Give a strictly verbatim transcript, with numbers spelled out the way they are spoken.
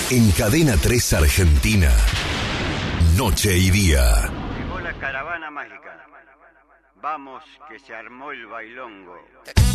En Cadena tres Argentina, noche y día. Llegó la caravana mágica. Vamos, que se armó el bailongo.